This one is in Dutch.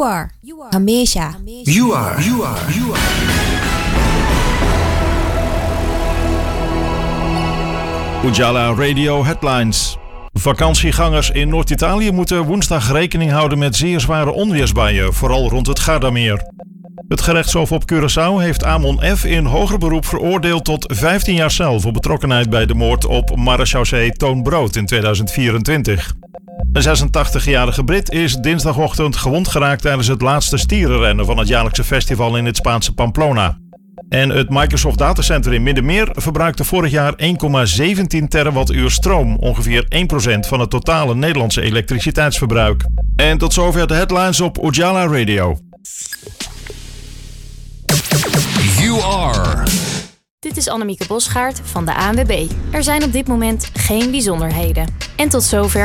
You are. Hamesha. You are. Ujala Radio Headlines. Vakantiegangers in Noord-Italië moeten woensdag rekening houden met zeer zware onweersbuien, vooral rond het Gardameer. Het gerechtshof op Curaçao heeft Amon F. in hoger beroep veroordeeld tot 15 jaar cel voor betrokkenheid bij de moord op marechaussee Toon Brood in 2024. Een 86-jarige Brit is dinsdagochtend gewond geraakt tijdens het laatste stierenrennen van het jaarlijkse festival in het Spaanse Pamplona. En het Microsoft Datacenter in Middenmeer verbruikte vorig jaar 1,17 terawattuur stroom, ongeveer 1% van het totale Nederlandse elektriciteitsverbruik. En tot zover de headlines op Ujala Radio. You are. Dit is Annemieke Bosgaard van de ANWB. Er zijn op dit moment geen bijzonderheden. En tot zover